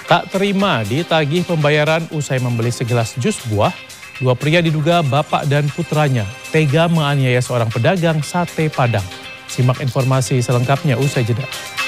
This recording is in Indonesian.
Tak terima ditagih pembayaran usai membeli segelas jus buah, dua pria diduga bapak dan putranya tega menganiaya seorang pedagang sate Padang. Simak informasi selengkapnya usai jeda.